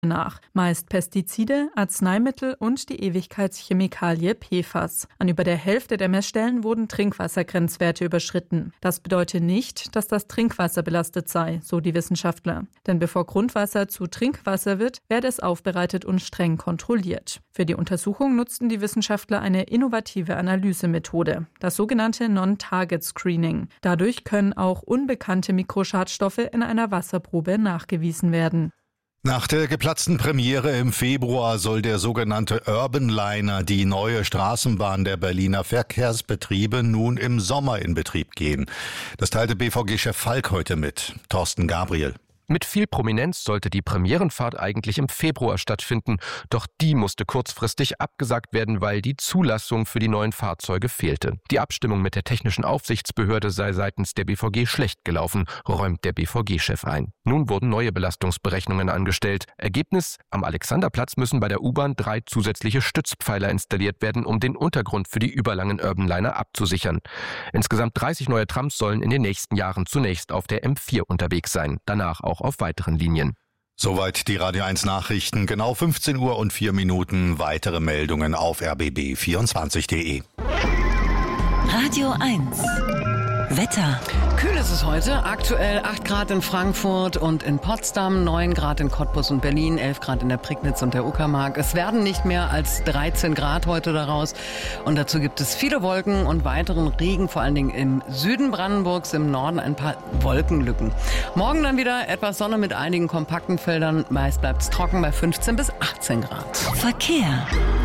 nach. Meist Pestizide, Arzneimittel und die Ewigkeitschemikalie PFAS. An über der Hälfte der Messstellen wurden Trinkwassergrenzwerte überschritten. Das bedeutet nicht, dass das Trinkwasser belastet sei, so die Wissenschaftler. Denn bevor Grundwasser zu Trinkwasser wird, werde es aufbereitet und streng kontrolliert. Für die Untersuchung nutzten die Wissenschaftler eine innovative Analysemethode, das sogenannte Non-Target-Screening. Dadurch können auch unbekannte Mikroschadstoffe in einer Wasserprobe nachgewiesen werden. Nach der geplatzten Premiere im Februar soll der sogenannte Urban Liner, die neue Straßenbahn der Berliner Verkehrsbetriebe, nun im Sommer in Betrieb gehen. Das teilte BVG-Chef Falk heute mit. Thorsten Gabriel. Mit viel Prominenz sollte die Premierenfahrt eigentlich im Februar stattfinden, doch die musste kurzfristig abgesagt werden, weil die Zulassung für die neuen Fahrzeuge fehlte. Die Abstimmung mit der technischen Aufsichtsbehörde sei seitens der BVG schlecht gelaufen, räumt der BVG-Chef ein. Nun wurden neue Belastungsberechnungen angestellt. Ergebnis: Am Alexanderplatz müssen bei der U-Bahn 3 zusätzliche Stützpfeiler installiert werden, um den Untergrund für die überlangen Urban Liner abzusichern. Insgesamt 30 neue Trams sollen in den nächsten Jahren zunächst auf der M4 unterwegs sein, danach auch auf weiteren Linien. Soweit die Radio 1 Nachrichten, genau 15 Uhr und 4 Minuten. Weitere Meldungen auf rbb24.de. Radio 1 Wetter. Kühl ist es heute. Aktuell 8 Grad in Frankfurt und in Potsdam, 9 Grad in Cottbus und Berlin, 11 Grad in der Prignitz und der Uckermark. Es werden nicht mehr als 13 Grad heute daraus. Und dazu gibt es viele Wolken und weiteren Regen, vor allen Dingen im Süden Brandenburgs, im Norden ein paar Wolkenlücken. Morgen dann wieder etwas Sonne mit einigen kompakten Feldern. Meist bleibt es trocken bei 15 bis 18 Grad. Verkehr.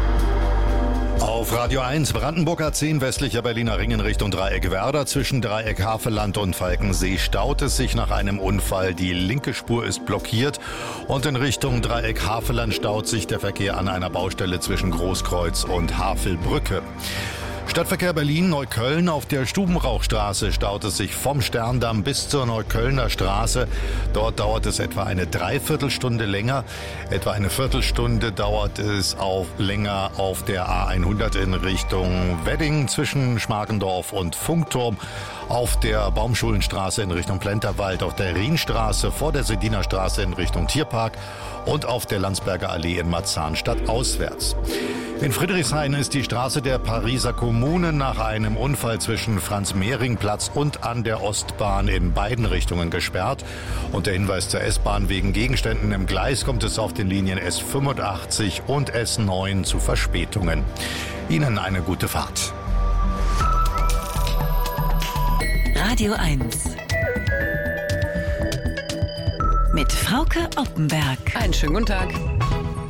Auf Radio 1 Brandenburg A10 westlicher Berliner Ring in Richtung Dreieck Werder. Zwischen Dreieck Havelland und Falkensee staut es sich nach einem Unfall. Die linke Spur ist blockiert und in Richtung Dreieck Havelland staut sich der Verkehr an einer Baustelle zwischen Großkreuz und Havelbrücke. Stadtverkehr Berlin-Neukölln. Auf der Stubenrauchstraße staut es sich vom Sterndamm bis zur Neuköllner Straße. Dort dauert es etwa eine Dreiviertelstunde länger. Etwa eine Viertelstunde dauert es länger auf der A100 in Richtung Wedding zwischen Schmargendorf und Funkturm. Auf der Baumschulenstraße in Richtung Plenterwald, auf der Rienstraße vor der Sedinerstraße in Richtung Tierpark und auf der Landsberger Allee in Marzahn stadtauswärts. In Friedrichshain ist die Straße der Pariser Kommune nach einem Unfall zwischen Franz-Mehring-Platz und an der Ostbahn in beiden Richtungen gesperrt. Und der Hinweis zur S-Bahn: wegen Gegenständen im Gleis kommt es auf den Linien S85 und S9 zu Verspätungen. Ihnen eine gute Fahrt. Radio 1 mit Frauke Oppenberg. Einen schönen guten Tag.